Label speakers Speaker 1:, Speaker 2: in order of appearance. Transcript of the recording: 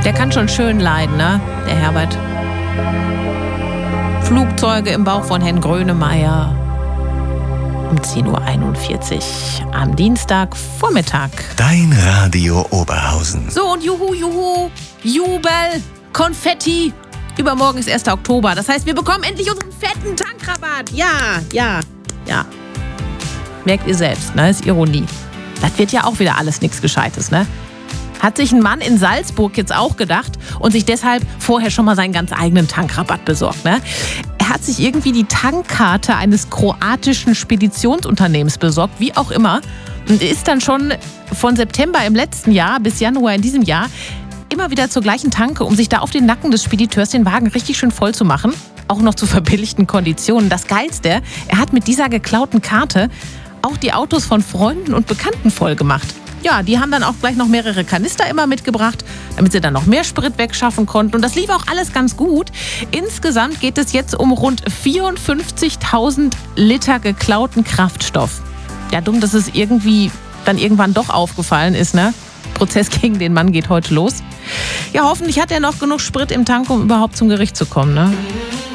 Speaker 1: Der kann schon schön leiden, ne? Der Herbert. Flugzeuge im Bauch von Herrn Grönemeyer. Um 10.41 Uhr am Dienstagvormittag.
Speaker 2: Dein Radio Oberhausen.
Speaker 1: So, und juhu, Jubel, Konfetti. Übermorgen ist 1. Oktober. Das heißt, wir bekommen endlich unseren fetten Tankrabatt. Ja. Merkt ihr selbst, ne? Ist Ironie. Das wird ja auch wieder alles nichts Gescheites, ne? Hat sich ein Mann in Salzburg jetzt auch gedacht und sich deshalb vorher schon mal seinen ganz eigenen Tankrabatt besorgt, ne? Er hat sich irgendwie die Tankkarte eines kroatischen Speditionsunternehmens besorgt, wie auch immer. Und ist dann schon von September im letzten Jahr bis Januar in diesem Jahr immer wieder zur gleichen Tanke, um sich da auf den Nacken des Spediteurs den Wagen richtig schön voll zu machen. Auch noch zu verbilligten Konditionen. Das Geilste, er hat mit dieser geklauten Karte auch die Autos von Freunden und Bekannten voll gemacht. Ja, die haben dann auch gleich noch mehrere Kanister immer mitgebracht, damit sie dann noch mehr Sprit wegschaffen konnten. Und das lief auch alles ganz gut. Insgesamt geht es jetzt um rund 54.000 Liter geklauten Kraftstoff. Ja, dumm, dass es dann irgendwann doch aufgefallen ist, ne? Prozess gegen den Mann geht heute los. Ja, hoffentlich hat er noch genug Sprit im Tank, um überhaupt zum Gericht zu kommen, ne?